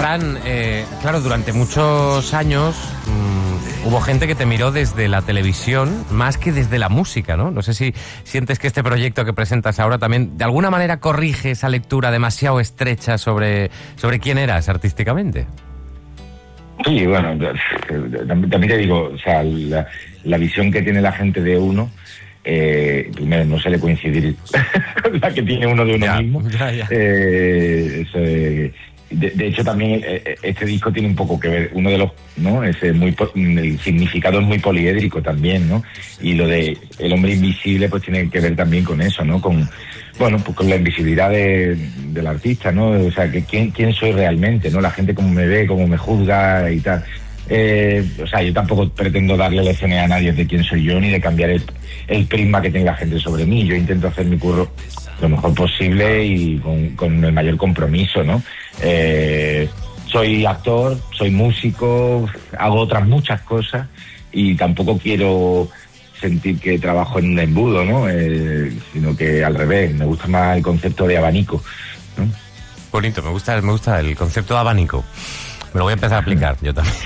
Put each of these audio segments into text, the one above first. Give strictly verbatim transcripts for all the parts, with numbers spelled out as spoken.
Fran, eh, claro, durante muchos años mmm, hubo gente que te miró desde la televisión más que desde la música, ¿no? No sé si sientes que este proyecto que presentas ahora también de alguna manera corrige esa lectura demasiado estrecha sobre, sobre quién eras artísticamente. Sí, bueno, también te digo, o sea, la, la visión que tiene la gente de uno, eh, primero no suele coincidir con la que tiene uno de uno ya, mismo. Ya, ya. Eh, eso, eh, de, de hecho, también eh, este disco tiene un poco que ver, uno de los, ¿no? Ese muy, el significado es muy poliédrico también, ¿no? Y lo de el hombre invisible, pues tiene que ver también con eso, ¿no? Con, bueno, pues con la invisibilidad de, del artista, ¿no? O sea, que quién, quién soy realmente, ¿no? La gente cómo me ve, cómo me juzga y tal. Eh, o sea, yo tampoco pretendo darle lecciones a nadie de quién soy yo, ni de cambiar el, el prisma que tiene la gente sobre mí. Yo intento hacer mi curro lo mejor posible y con, con el mayor compromiso, ¿no? Eh, soy actor, soy músico, hago otras muchas cosas y tampoco quiero sentir que trabajo en un embudo, ¿no? Eh, sino que al revés, me gusta más el concepto de abanico, ¿no? Bonito, me gusta, me gusta el concepto de abanico. Me lo voy a empezar a aplicar, yo también.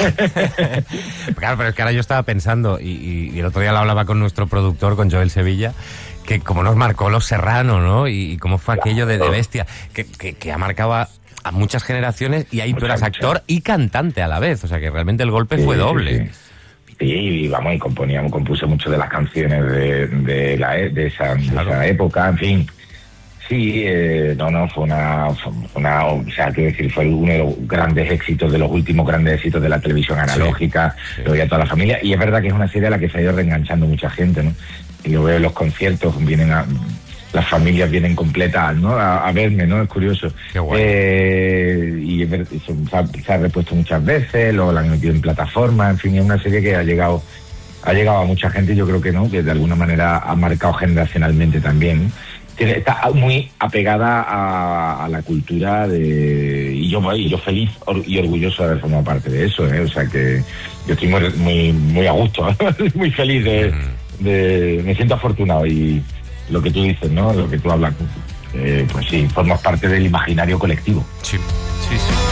Claro, pero es que ahora yo estaba pensando, y, y, y el otro día lo hablaba con nuestro productor, con Joel Sevilla, que como nos marcó Los Serrano, ¿no? Y, y cómo fue aquello de, de bestia, que, que, que ha marcado a, a muchas generaciones, y ahí tú eras actor y cantante a la vez, o sea que realmente el golpe sí, fue doble. Sí, sí. Sí, y vamos, y componíamos, compuse mucho de las canciones de, de, la, de, esa, claro. de esa época, en fin. Sí, eh, no, no, fue una, fue una, o sea, quiero decir, fue uno de los grandes éxitos, de los últimos grandes éxitos de la televisión analógica, sí, sí. Lo veía toda la familia, y es verdad que es una serie a la que se ha ido reenganchando mucha gente, ¿no? Y yo veo en los conciertos, vienen a, las familias vienen completas, ¿no? A, a verme, ¿no? Es curioso. Qué guay. Eh, y es verdad, se, ha, se ha repuesto muchas veces, luego la han metido en plataformas, en fin, es una serie que ha llegado, ha llegado a mucha gente, y yo creo que no, que de alguna manera ha marcado generacionalmente también, ¿no? Está muy apegada a, a la cultura de y yo y yo feliz or, y orgulloso de haber formado parte de eso, ¿eh? O sea que yo estoy muy muy, muy a gusto, muy feliz de, de me siento afortunado, y lo que tú dices, ¿no? Lo que tú hablas, eh, pues sí, formas parte del imaginario colectivo. Sí, sí, sí.